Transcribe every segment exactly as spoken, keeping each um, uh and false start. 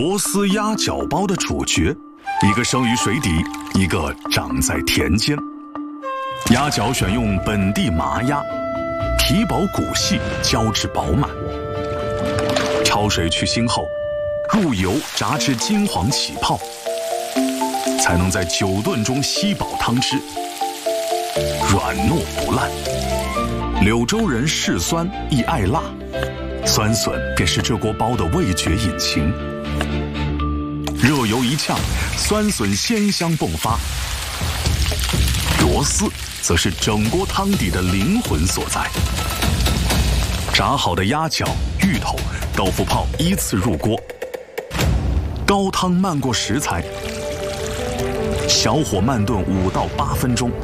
螺丝鸭脚包的主角，一个生于水底，一个长在田间。鸭脚选用本地麻鸭，皮薄骨细，胶质饱满。焯水去腥后，入油炸至金黄起泡，才能在久炖中吸饱汤汁，软糯不烂。柳州人嗜酸亦爱辣，酸笋便是这锅包的味觉引擎。热油一呛，酸笋鲜香迸发。螺丝则是整锅汤底的灵魂所在。炸好的鸭脚、芋头、豆腐泡依次入锅，高汤漫过食材，小火慢炖五到八分钟。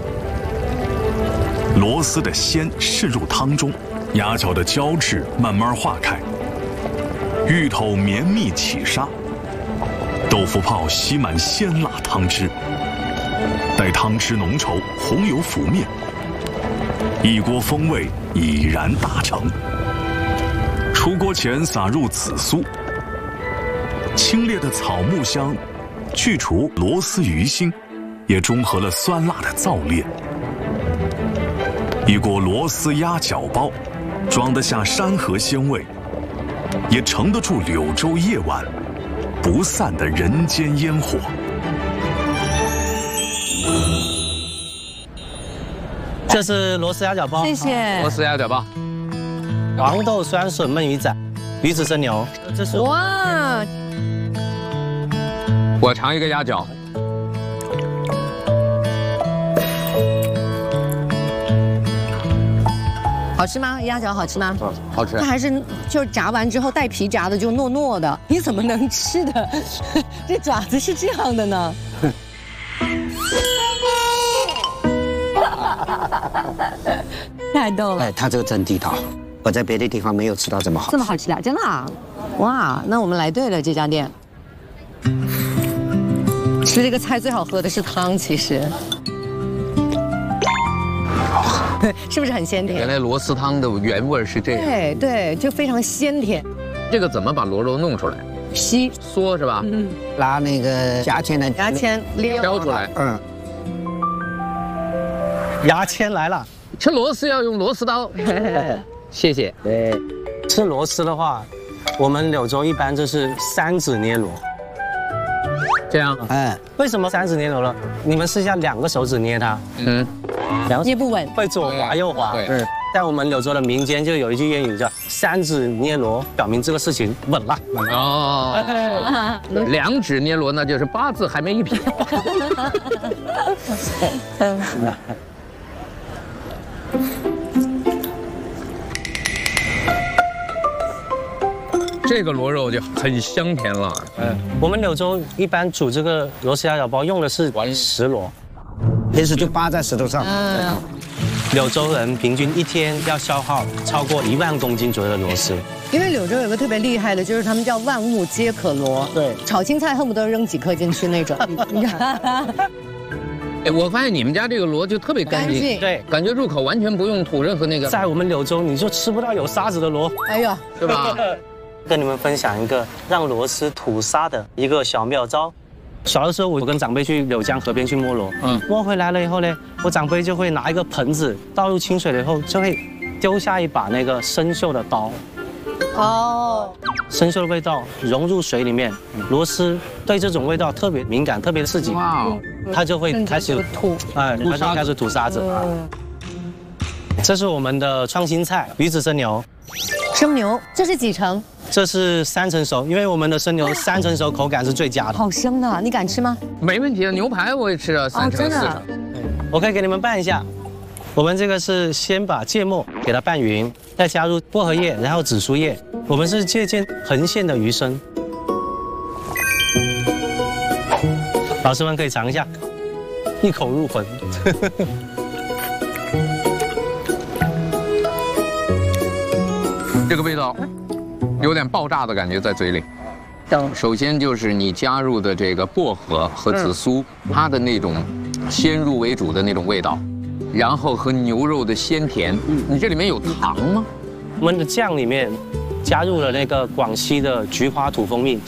螺丝的鲜渗入汤中，鸭脚的胶质慢慢化开，芋头绵密起沙，豆腐泡吸满鲜辣汤汁。待汤汁浓稠，红油浮面，一锅风味已然达成。出锅前撒入紫苏，清冽的草木香去除螺丝鱼腥，也中和了酸辣的燥烈。一锅螺丝鸭脚包，装得下山河鲜味，也盛得住柳州夜晚不散的人间烟火。 这是螺丝鸭脚包， 谢谢。 螺丝鸭脚包， 黄豆酸笋焖鱼仔，鱼子生牛。这是哇， 我尝一个鸭脚。 好吃吗？鸭脚好吃吗？ 嗯，好吃。 它还是就是炸完之后带皮炸的，就糯糯的。你怎么能吃的？这爪子是这样的呢？太逗了！ 哎，它这个真地道，我在别的地方没有吃到这么好。 这么好吃的，真的啊！哇，那我们来对了，这家店。吃这个菜最好喝的是汤，其实。是不是很鲜甜？ 原来螺丝汤的原味是这样。 对对，就非常鲜甜。 这个怎么把螺肉弄出来？ 吸嗦是吧？ 嗯， 拿那个牙签来， 牙签撩挑出来。 嗯， 牙签来了。 吃螺丝要用螺丝刀。谢谢。 对， 吃螺丝的话，我们柳州一般就是三指捏螺。 这样。 哎， 为什么三指捏螺了？你们试一下两个手指捏它， 嗯， 然后捏不稳， 会左滑右滑。 对。 嗯，在我们柳州的民间就有一句谚语叫“三指捏螺”，表明这个事情稳了。 哦，两指捏螺那就是八字还没一撇。这个螺肉就很香甜了。 嗯，我们柳州一般煮这个螺丝鸭脚包用的是石螺， 平时就扒在石头上。 嗯， 柳州人平均一天要消耗超过一万公斤左右的螺丝。 因为柳州有个特别厉害的，就是他们叫万物皆可螺。 对， 炒青菜恨不得扔几颗进去那种。 哎，我发现你们家这个螺就特别干净， 干净对， 感觉入口完全不用吐任何那个， 在我们柳州你就吃不到有沙子的螺。 哎呀， 是吧？ 跟你们分享一个让螺丝吐沙的一个小妙招。小的时候，我跟长辈去柳江河边去摸螺，嗯，摸回来了以后呢，我长辈就会拿一个盆子倒入清水了以后，就会丢下一把那个生锈的刀。 哦， 生锈的味道融入水里面，螺丝对这种味道特别敏感，特别刺激， 哇哦， 它就会开始吐， 哎，它就开始吐沙子。这是我们的创新菜鱼子生牛， 生牛这是几成？ 这是三成熟，因为我们的生牛三成熟口感是最佳的。 好生的，你敢吃吗？ 没问题的，牛排我也吃啊，三成四成。 我可以给你们拌一下。我们这个是先把芥末给它拌匀，再加入薄荷叶，然后紫苏叶。我们是借鉴横线的鱼生。老师们可以尝一下，一口入魂。 这个味道有点爆炸的感觉在嘴里。首先就是你加入的这个薄荷和紫苏，它的那种先入为主的那种味道，然后和牛肉的鲜甜。你这里面有糖吗？ 我们的酱里面加入了那个广西的菊花土蜂蜜，